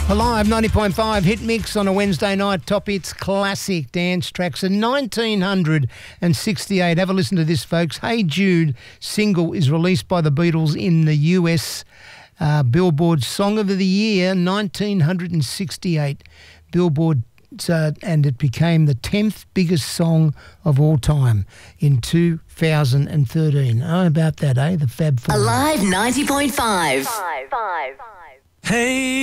Alive 90.5 hit mix on a Wednesday night. Top hits, classic dance tracks. In 1968, have a listen to this, folks. Hey Jude single is released by the Beatles in the US Billboard Song of the Year, 1968. Billboard, and it became the 10th biggest song of all time in 2013. How about that, eh? The Fab Four. Alive 90.5. Hey.